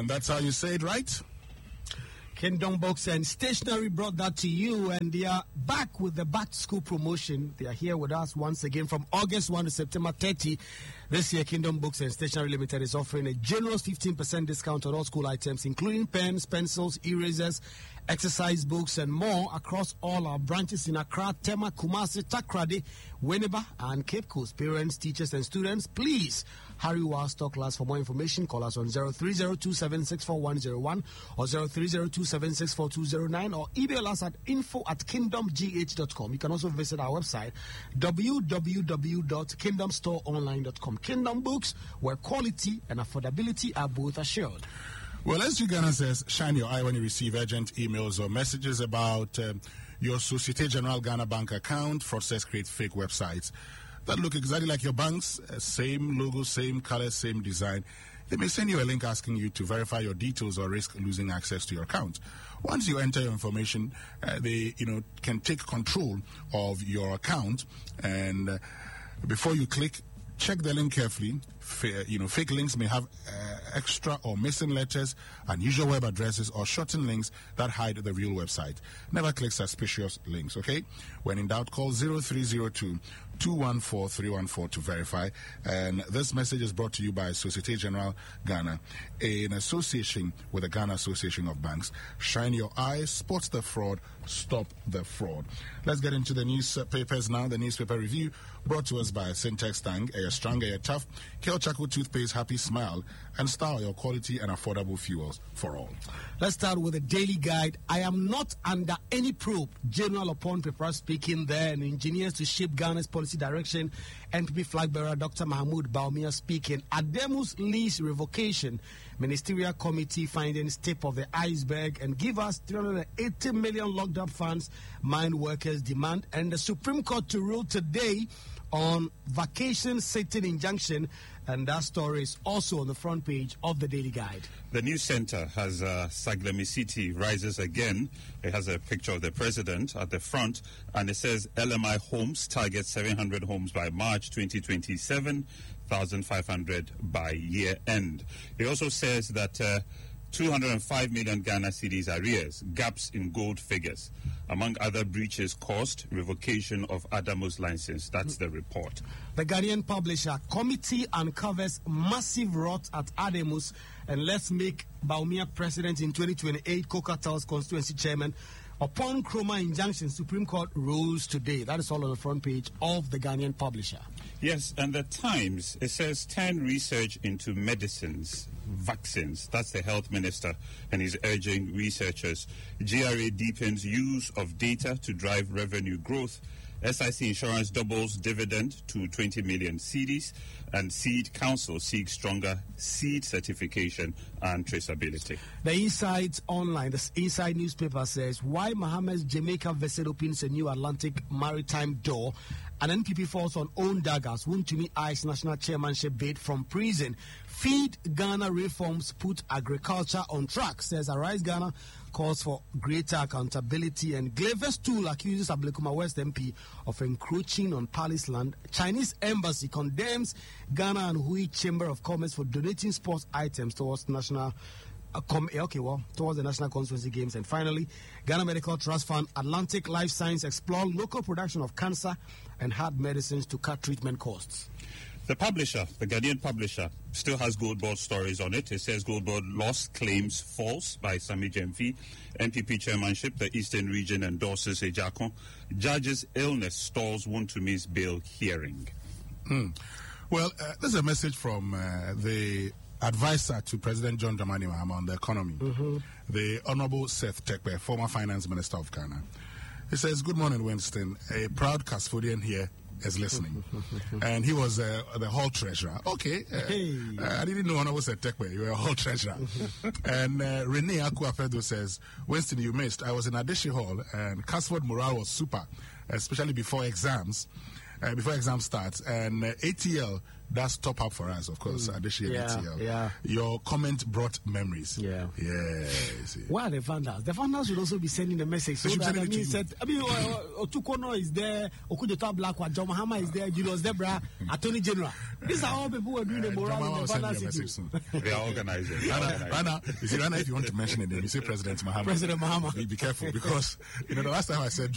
And that's how you say it, right? Kingdom Books and Stationery brought that to you, and they are back with the back to school promotion. They are here with us once again from August 1 to September 30. This year, Kingdom Books and Stationery Limited is offering a generous 15% discount on all school items, including pens, pencils, erasers, exercise books, and more across all our branches in Accra, Tema, Kumasi, Takrady, Winneba, and Cape Coast. Parents, teachers, and students, please hurry while stock lasts. For more information, call us on 03027641101 or 03027640209 or email us at info@kingdomgh.com. You can also visit our website, www.kingdomstoreonline.com. Kingdom Books, where quality and affordability are both assured. Well, as Ghana says, shine your eye when you receive urgent emails or messages about your Societe Generale Ghana Bank account. Fraudsters create fake websites that look exactly like your bank's, same logo, same color, same design. They may send you a link asking you to verify your details or risk losing access to your account. Once you enter your information, they can take control of your account, and before you click, check the link carefully. Fake links may have extra or missing letters, unusual web addresses, or shortened links that hide the real website. Never click suspicious links, okay? When in doubt, call 0302-214-314 to verify. And this message is brought to you by Societe Generale Ghana in association with the Ghana Association of Banks. Shine your eyes, spot the fraud, stop the fraud. Let's get into the newspapers now. The newspaper review brought to us by Syntex Tang, a strong, a tough, Kel Chaco Toothpaste, Happy Smile, and Star, your quality and affordable fuels for all. Let's start with a daily guide. I am not under any probe. General upon paper speaking there, and engineers to shape Ghana's policy direction. NPP flag bearer Dr. Mahmoud Baumia speaking. Ademus lease revocation. Ministerial committee findings tip of the iceberg and give us 380 million locked up funds. Mine workers demand, and the Supreme Court to rule today on vacation sitting injunction, and that story is also on the front page of the Daily Guide. The news center has Saglemi City rises again. It has a picture of the president at the front, and it says LMI Homes targets 700 homes by March 2027, 1,500 by year end. It also says that 205 million Ghana cedis arrears, gaps in gold figures. Among other breaches caused, revocation of Adamus license. That's the report. The Ghanaian publisher committee uncovers massive rot at Adamus, and let's make Baumia president in 2028, Coca-Tow's constituency chairman. Upon Chroma injunction, Supreme Court rules today. That is all on the front page of the Ghanaian publisher. Yes, and the Times, it says 10 research into medicines, vaccines. That's the health minister, and he's urging researchers. GRA deepens use of data to drive revenue growth. SIC Insurance doubles dividend to 20 million cedis, and Seed Council seeks stronger seed certification and traceability. The Inside Online, the Inside newspaper says, why Mohammed's Jamaica vessel opens a new Atlantic maritime door. An NPP falls on own daggers. Wontumi Ice national chairmanship bid from prison. Feed Ghana reforms put agriculture on track, says Arise Ghana calls for greater accountability. And Glavis Tool accuses Ablekuma West MP of encroaching on Palace land. Chinese embassy condemns Ghana and Hui Chamber of Commerce for donating sports items towards national towards the National Constituency Games. And finally, Ghana Medical Trust Fund Atlantic Life Science explore local production of cancer and heart medicines to cut treatment costs. The publisher, the Ghanaian publisher, still has Gold Board stories on it. It says Gold Board lost claims false by Sami Jemfi. NPP chairmanship, the Eastern region endorses Ejakon. Judge's illness stalls Wontumi's bail hearing. Well, this is a message from the advisor to President John Dramani Mahama on the economy, the Honorable Seth Tekpe, former finance minister of Ghana. He says, good morning, Winston. A proud Casfodian here is listening. And he was the hall treasurer. Okay. I didn't know Honorable Seth Tekpe. You were a hall treasurer. And Renee Akuafedo says, Winston, you missed. I was in Adeshi Hall, and Casford morale was super, especially before exams. before exam starts. And ATL, that's top up for us, of course. Addition ATL. Yeah. Your comment brought memories. Yeah. Yeah. Where are the founders? The founders should also be sending the message. So that Otukono is there, Okudeta Blackwa, John Mahama is there, Julius Debra, Attorney General. These are all people who are doing the morale in the founders. They are organizing. Rana, if you want to mention it, then you say President Mahama. President Mahama. Be careful, because the last time I said